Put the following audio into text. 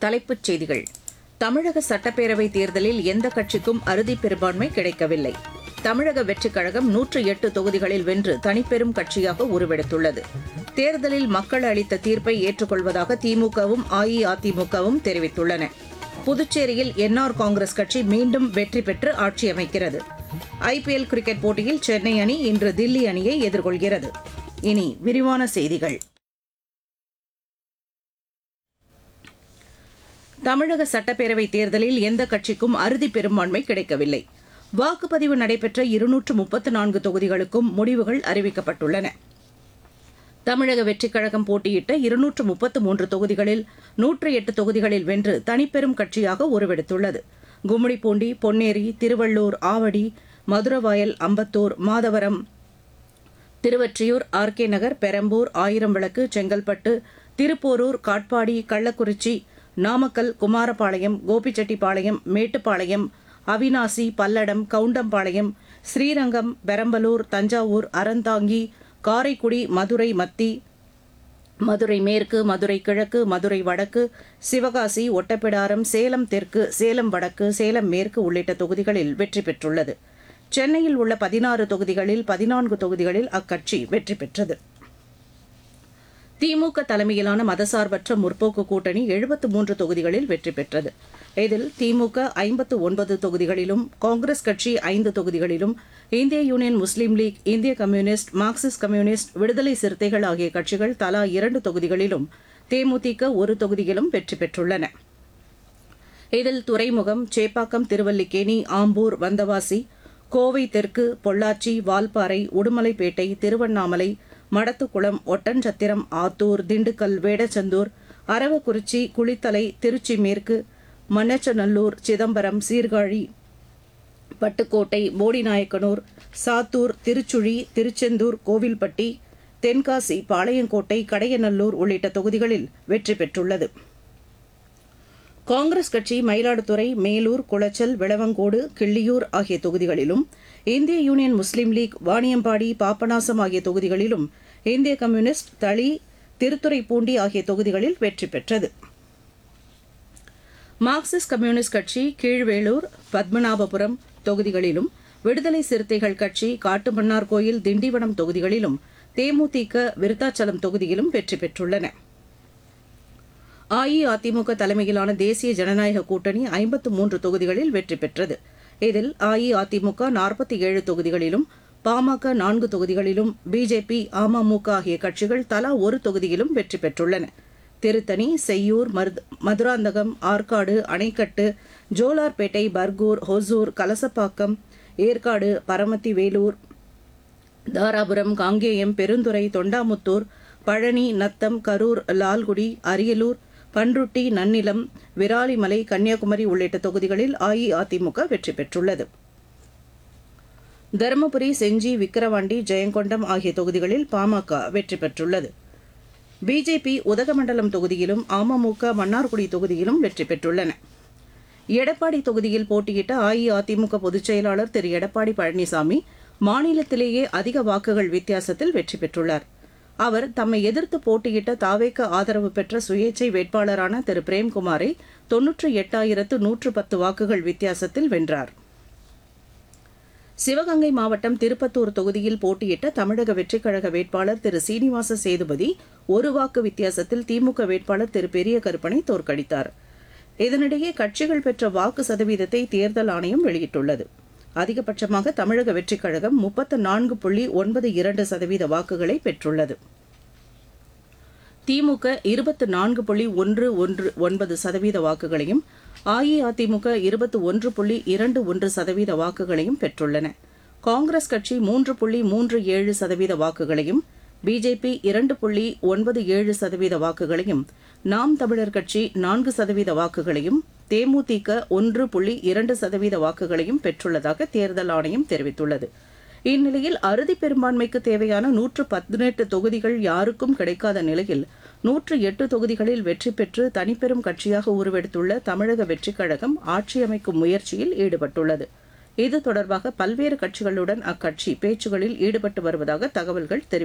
தலைப்புச் செய்திகள். தமிழக சட்டப்பேரவைத் தேர்தலில் எந்த கட்சிக்கும் அறுதி பெரும்பான்மை கிடைக்கவில்லை. தமிழக வெற்றிக் கழகம் 108 தொகுதிகளில் வென்று தனிப்பெரும் கட்சியாக உருவெடுத்துள்ளது. தேர்தலில் மக்கள் அளித்த தீர்ப்பை ஏற்றுக்கொள்வதாக திமுகவும் அஇஅதிமுகவும் தெரிவித்துள்ளன. புதுச்சேரியில் என்ஆர் காங்கிரஸ் கட்சி மீண்டும் வெற்றி பெற்று ஆட்சி அமைக்கிறது. ஐபிஎல் கிரிக்கெட் போட்டியில் சென்னை அணி இன்று தில்லி அணியை எதிர்கொள்கிறது. இனி விரிவான செய்திகள். தமிழக சட்டப்பேரவைத் தேர்தலில் எந்த கட்சிக்கும் அறுதி பெரும்பான்மை கிடைக்கவில்லை. வாக்குப்பதிவு நடைபெற்ற 234 தொகுதிகளுக்கும் முடிவுகள் அறிவிக்கப்பட்டுள்ளன. தமிழக வெற்றிக் கழகம் போட்டியிட்ட 233 தொகுதிகளில் 108 தொகுதிகளில் வென்று தனிப்பெரும் கட்சியாக உருவெடுத்துள்ளது. கும்மிடிப்பூண்டி, பொன்னேரி, திருவள்ளூர், ஆவடி, மதுரவாயல், அம்பத்தூர், மாதவரம், திருவொற்றியூர், ஆர்கே நகர், பெரம்பூர், ஆயிரம்விளக்கு, செங்கல்பட்டு, திருப்போரூர், காட்பாடி, கள்ளக்குறிச்சி, நாமக்கல், குமாரபாளையம், கோபிச்செட்டிப்பாளையம், மேட்டுப்பாளையம், அவினாசி, பல்லடம், கவுண்டம்பாளையம், ஸ்ரீரங்கம், பெரம்பலூர், தஞ்சாவூர், அறந்தாங்கி, காரைக்குடி, மதுரை மத்தி, மதுரை மேற்கு, மதுரை கிழக்கு, மதுரை வடக்கு, சிவகாசி, ஒட்டப்பிடாரம், சேலம் தெற்கு, சேலம் வடக்கு, சேலம் மேற்கு உள்ளிட்ட தொகுதிகளில் வெற்றி பெற்றுள்ளது. சென்னையில் உள்ள 16 தொகுதிகளில் 14 தொகுதிகளில் அக்கட்சி வெற்றி பெற்றது. திமுக தலைமையிலான மதசார்பற்ற முற்போக்கு கூட்டணி 73 தொகுதிகளில் வெற்றி பெற்றது. இதில் திமுக 59 தொகுதிகளிலும், காங்கிரஸ் கட்சி 5 தொகுதிகளிலும், இந்திய யூனியன் முஸ்லீம் லீக், இந்திய கம்யூனிஸ்ட், மார்க்சிஸ்ட் கம்யூனிஸ்ட், விடுதலை சிறுத்தைகள் ஆகிய கட்சிகள் தலா 2 தொகுதிகளிலும், தேமுதிக 1 தொகுதியிலும் வெற்றி பெற்றுள்ளன. இதில் துறைமுகம், சேப்பாக்கம், திருவல்லிக்கேணி, ஆம்பூர், வந்தவாசி, கோவை தெற்கு, பொள்ளாச்சி, வால்பாறை, உடுமலைப்பேட்டை, திருவண்ணாமலை, மடத்துக்குளம், ஒட்டன்சத்திரம், ஆத்தூர், திண்டுக்கல், வேடச்சந்தூர், அரவக்குறிச்சி, குளித்தலை, திருச்சி மேற்கு, மண்ணச்சநல்லூர், சிதம்பரம், சீர்காழி, பட்டுக்கோட்டை, போடிநாயக்கனூர், சாத்தூர், திருச்சுழி, திருச்செந்தூர், கோவில்பட்டி, தென்காசி, பாளையங்கோட்டை, கடையநல்லூர் உள்ளிட்ட தொகுதிகளில் வெற்றி பெற்றுள்ளது. காங்கிரஸ் கட்சி மயிலாடுதுறை, மேலூர், குளச்சல், விளவங்கோடு, கிள்ளியூர் ஆகிய தொகுதிகளிலும், இந்திய யூனியன் முஸ்லீம் லீக் வாணியம்பாடி, பாபநாசம் ஆகிய தொகுதிகளிலும், இந்திய கம்யூனிஸ்ட் தளி, திருத்துறைப்பூண்டி ஆகிய தொகுதிகளில் வெற்றி பெற்றது. மார்க்சிஸ்ட் கம்யூனிஸ்ட் கட்சி கீழ்வேளூர், பத்மநாபபுரம் தொகுதிகளிலும், விடுதலை சிறுத்தைகள் கட்சி காட்டுமன்னார்கோயில், திண்டிவனம் தொகுதிகளிலும், தேமுதிக விருத்தாச்சலம் தொகுதியிலும் வெற்றி பெற்றுள்ளன. அஇஅதிமுக தலைமையிலான தேசிய ஜனநாயக கூட்டணி 53 தொகுதிகளில் வெற்றி பெற்றது. இதில் அஇஅதிமுக 47 தொகுதிகளிலும், பாமக 4 தொகுதிகளிலும், பிஜேபி, அமமுக ஆகிய கட்சிகள் தலா 1 தொகுதியிலும் வெற்றி பெற்றுள்ளன. திருத்தணி, செய்யூர், மதுராந்தகம், ஆற்காடு, அணைக்கட்டு, ஜோலார்பேட்டை, பர்கூர், ஹொசூர், கலசப்பாக்கம், ஏற்காடு, பரமத்தி வேலூர், தாராபுரம், காங்கேயம், பெருந்துறை, தொண்டாமுத்தூர், பழனி, நத்தம், கரூர், லால்குடி, அரியலூர், பன்ருட்டி, நன்னிலம், விராலிமலை, கன்னியாகுமரி உள்ளிட்ட தொகுதிகளில் அஇஅதிமுக வெற்றி பெற்றுள்ளது. தருமபுரி, செஞ்சி, விக்கிரவாண்டி, ஜெயங்கொண்டம் ஆகிய தொகுதிகளில் பாமக வெற்றி பெற்றுள்ளது. பிஜேபி உதகமண்டலம் தொகுதியிலும், அமமுக மன்னார்குடி தொகுதியிலும் வெற்றி பெற்றுள்ளன. எடப்பாடி தொகுதியில் போட்டியிட்ட அஇஅதிமுக பொதுச் செயலாளர் திரு எடப்பாடி பழனிசாமி மாநிலத்திலேயே அதிக வாக்குகள் வித்தியாசத்தில் வெற்றி பெற்றுள்ளார். அவர் தம்மை எதிர்த்து போட்டியிட்ட தாவேக ஆதரவு பெற்ற சுயேச்சை வேட்பாளரான திரு பிரேம்குமாரை 98,110 வாக்குகள் வித்தியாசத்தில் வென்றார். சிவகங்கை மாவட்டம் திருப்பத்தூர் தொகுதியில் போட்டியிட்ட தமிழக வெற்றிக் கழக வேட்பாளர் திரு சீனிவாச சேதுபதி 1 வாக்கு வித்தியாசத்தில் திமுக வேட்பாளர் திரு பெரிய கருப்பனை தோற்கடித்தார். இதனிடையே கட்சிகள் பெற்ற வாக்கு சதவீதத்தை தேர்தல் ஆணையம் வெளியிட்டுள்ளது. அதிகபட்சமாக தமிழக வெற்றிக் கழகம் 34.92% வாக்குகளை பெற்றுள்ளது. திமுக 24.119% வாக்குகளையும், அஇஅதிமுக 21.21% வாக்குகளையும் பெற்றுள்ளன. காங்கிரஸ் கட்சி 3.37% வாக்குகளையும், பிஜேபி 2.97% வாக்குகளையும், நாம் தமிழர் கட்சி 4% வாக்குகளையும், தேமுதிக 1.2% வாக்குகளையும் பெற்றுள்ளதாக தேர்தல் ஆணையம் தெரிவித்துள்ளது. இந்நிலையில் அறுதி பெரும்பான்மைக்கு தேவையான 118 தொகுதிகள் யாருக்கும் கிடைக்காத நிலையில் 108 தொகுதிகளில் வெற்றி பெற்று தனிப்பெரும் கட்சியாக உருவெடுத்துள்ள தமிழக வெற்றிக் கழகம் ஆட்சி அமைக்கும் முயற்சியில் ஈடுபட்டுள்ளது. இது தொடர்பாக பல்வேறு கட்சிகளுடன் அக்கட்சி பேச்சுகளில் ஈடுபட்டு வருவதாக தகவல்கள் தெரிவிக்கின்றன.